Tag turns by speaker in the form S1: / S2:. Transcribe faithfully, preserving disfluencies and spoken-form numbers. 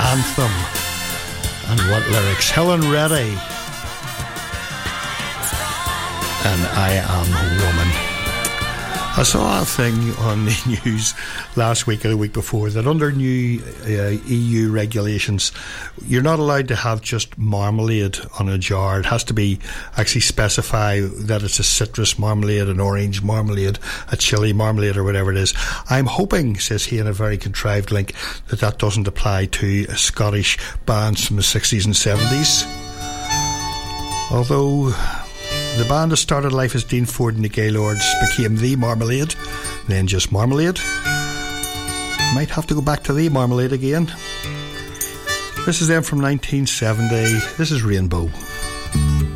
S1: anthem. And what lyrics? Helen Reddy. And I Am a Woman. I saw a thing on the news last week or the week before that under new uh, E U regulations, you're not allowed to have just marmalade on a jar. It has to be actually specify that it's a citrus marmalade, an orange marmalade, a chili marmalade, or whatever it is. I'm hoping, says he in a very contrived link, that that doesn't apply to Scottish bands from the sixties and seventies. Although the band that started life as Dean Ford and the Gaylords became The Marmalade, then just Marmalade. Might have to go back to The Marmalade again. This is them from nineteen seventy. This is Rainbow.